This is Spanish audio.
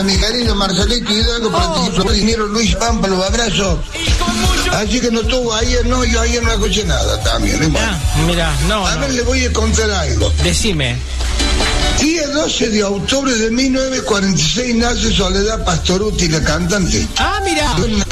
mi querido Marcelito Hidalgo, para ti, dinero Luis Pampa, los abrazos. Así que no estuvo ayer, no, yo ayer no escuché nada también. Mira, no. A ver, le voy a contar algo. Decime. Día 12 de octubre de 1946 nace Soledad Pastorutti, la cantante. Mira.